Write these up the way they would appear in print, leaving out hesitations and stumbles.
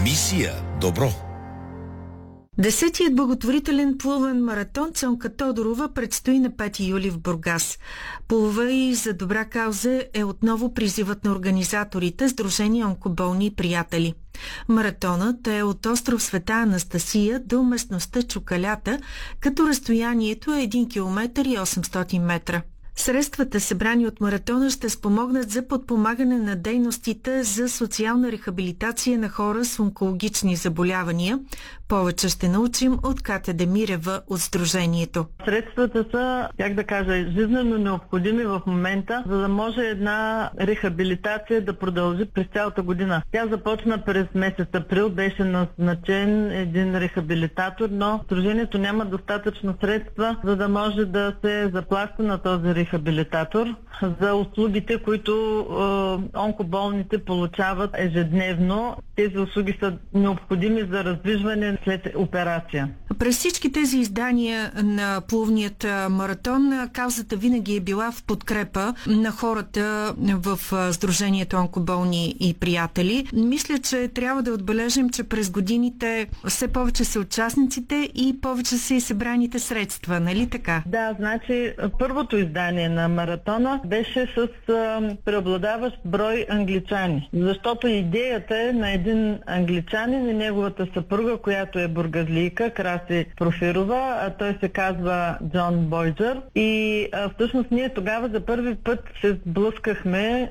Мисия добро. Десетият благотворителен плувен маратон Цонка Тодорова предстои на 5 юли в Бургас. Плува и за добра кауза е отново призивът на организаторите Сдружение онкоболни и приятели. Маратонът е от остров Света Анастасия до местността Чукалята, като разстоянието е 1 км и 800 метра. Средствата, събрани от маратона, ще спомогнат за подпомагане на дейностите за социална рехабилитация на хора с онкологични заболявания. Повече ще научим от Катя Демирева от Сдружението. Средствата са, жизнено необходими в момента, за да може една рехабилитация да продължи през цялата година. Тя започна през месец април, беше назначен един рехабилитатор, но Сдружението няма достатъчно средства, за да може да се заплаща на този рехабилитатор за услугите, които онкоболните получават ежедневно. Тези услуги са необходими за раздвижване след операция. През всички тези издания на плувният маратон, каузата винаги е била в подкрепа на хората в Сдружението онкоболни и приятели. Мисля, че трябва да отбележим, че през годините все повече са участниците и повече са и събраните средства, нали така? Да, значи първото издание на маратона беше с преобладаващ брой англичани, защото идеята е на един англичанин и неговата съпруга, която е бургазлийка, Краси Профирова, а той се казва Джон Бойджър. И всъщност ние тогава за първи път се сблъскахме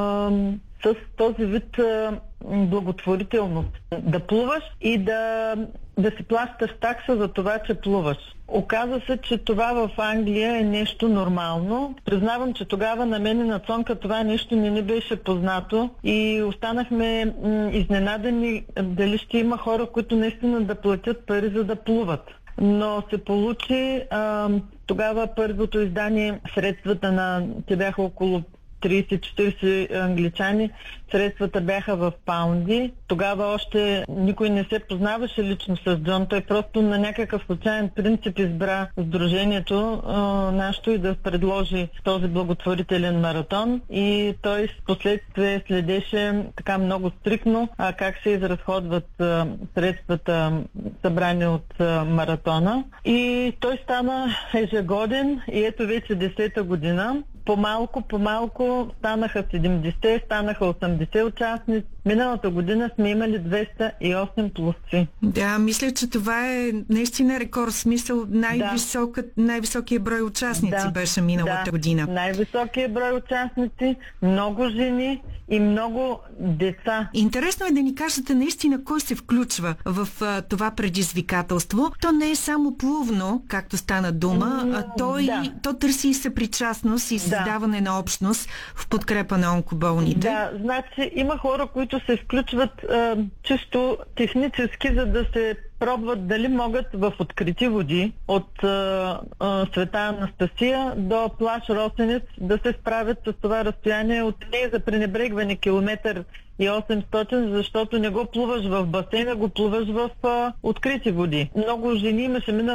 с този вид благотворителност. Да плуваш и да си плащаш такса за това, че плуваш. Оказа се, че това в Англия е нещо нормално. Признавам, че тогава на мен и на Цонка това нещо не ни беше познато и останахме изненадани дали ще има хора, които наистина да платят пари, за да плуват. Но се получи тогава първото издание, средствата те бяха около 30-40 англичани, средствата бяха в паунди. Тогава още никой не се познаваше лично с Джон. Той просто на някакъв случайен принцип избра Сдружението нашето и да предложи този благотворителен маратон. И той в последствие следеше така много стриктно как се изразходват средствата, събрани от маратона. И той стана ежегоден и ето вече 10-та година. По-малко станаха 70, станаха 80 участници. Миналата година сме имали 208 пловци. Да, мисля, че това е наистина рекорд. Смисъл, най-високият брой участници беше миналата година. Най-високият брой участници, много жени и много деца. Интересно е да ни кажете наистина кой се включва в това предизвикателство. То не е само плувно, както стана дума, то търси и съпричастност и създаване на общност в подкрепа на онкоболните. Да, значи има хора, които се включват чисто технически, за да се пробват дали могат в открити води от Света Анастасия до плаж Росенец да се справят с това разстояние от не за пренебрегване километър и 800, защото не го плуваш в басейна, го плуваш в открити води. Много жени имаше